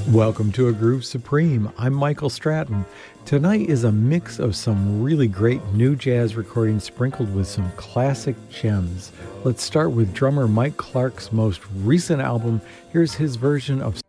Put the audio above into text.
Welcome to A Groove Supreme. I'm Michael Stratton. Tonight is a mix of some really great new jazz recordings sprinkled with some classic gems. Let's start with drummer Mike Clark's most recent album. Here's his version of